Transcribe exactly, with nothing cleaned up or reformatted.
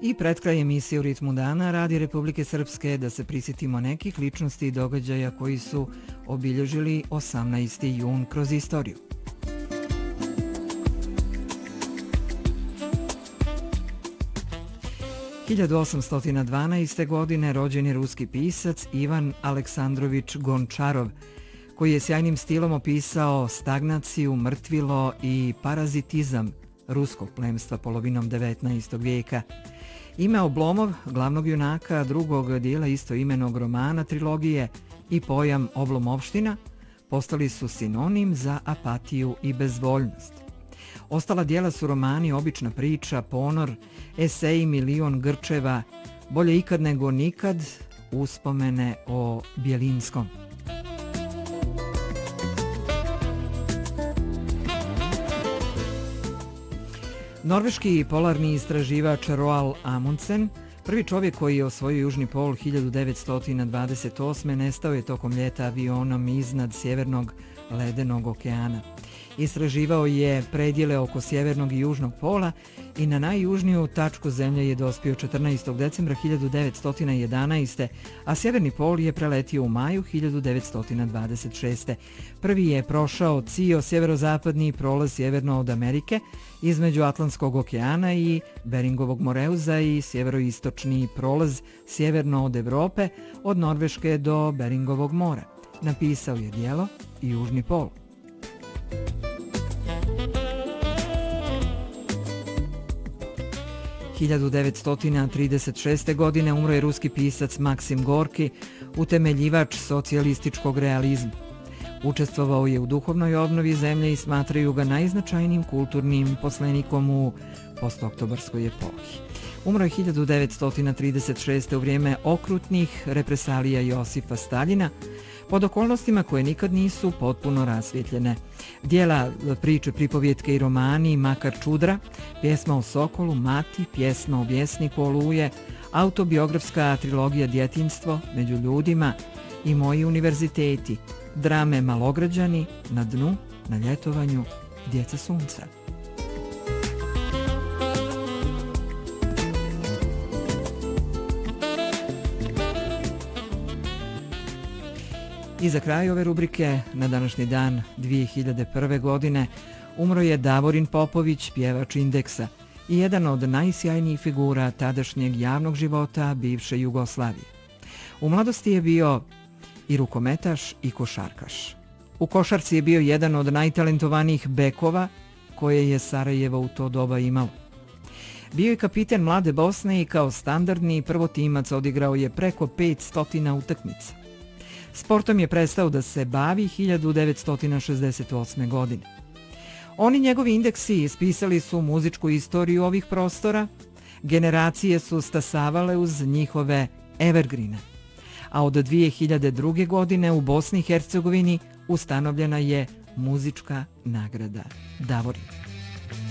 I pred kraj emisije U ritmu dana Radi Republike Srpske da se prisjetimo nekih ličnosti i događaja koji su obilježili osamnaesti jun kroz istoriju. hiljadu osamsto dvanaeste. godine rođen je ruski pisac Ivan Aleksandrovič Gončarov, koji je sjajnim stilom opisao stagnaciju, mrtvilo i parazitizam ruskog plemstva polovinom devetnaestog vijeka. Ime Oblomov, glavnog junaka drugog dijela istoimenog romana trilogije, i pojam oblomovština postali su sinonim za apatiju i bezvoljnost. Ostala dijela su romani Obična priča, Ponor, Eseji Milion grčeva, Bolje ikad nego nikad, Uspomene o Bjelinskom. Norveški polarni istraživač Roald Amundsen, prvi čovjek koji je osvojio južni pol hiljadu devetsto dvadeset osme. nestao je tokom ljeta avionom iznad sjevernog ledenog okeana. Istraživao je predjele oko sjevernog i južnog pola i na najjužniju tačku zemlje je dospio četrnaestog decembra hiljadu devetsto jedanaeste. a sjeverni pol je preletio u maju hiljadu devetsto dvadeset šeste. Prvi je prošao cio sjeverozapadni prolaz sjeverno od Amerike između Atlantskog okeana i Beringovog moreuza i sjeveroistočni prolaz sjeverno od Evrope od Norveške do Beringovog mora. Napisao je djelo Južni pol. hiljadu devetsto trideset šeste. godine umro je ruski pisac Maksim Gorki, utemeljivač socijalističkog realizma. Učestvovao je u duhovnoj obnovi zemlje i smatraju ga najznačajnijim kulturnim poslenikom u postoktobarskoj epohi. Umro je hiljadu devetsto trideset šeste. u vrijeme okrutnih represalija Josipa Staljina, pod okolnostima koje nikad nisu potpuno rasvjetljene. Dijela, priče, pripovjetke i romani Makar Čudra, Pjesma o Sokolu, Mati, Pjesma o Vjesniku Oluje, autobiografska trilogija Djetinjstvo, Među ljudima i Moji univerziteti, drame Malograđani, Na dnu, Na ljetovanju, Djeca sunca. I za kraj ove rubrike, na današnji dan dvije hiljade prve. godine, umro je Davorin Popović, pjevač Indeksa i jedan od najsjajnijih figura tadašnjeg javnog života bivše Jugoslavije. U mladosti je bio i rukometaš i košarkaš. U košarci je bio jedan od najtalentovanijih bekova koje je Sarajevo u to doba imalo. Bio je kapiten Mlade Bosne i kao standardni prvotimac odigrao je preko petsto utakmica. Sportom je prestao da se bavi hiljadu devetsto šezdeset osme. godine. Oni njegovi Indeksi ispisali su muzičku istoriju ovih prostora, generacije su stasavale uz njihove evergrine, a od dvije hiljade druge. godine u Bosni i Hercegovini ustanovljena je muzička nagrada Davorin.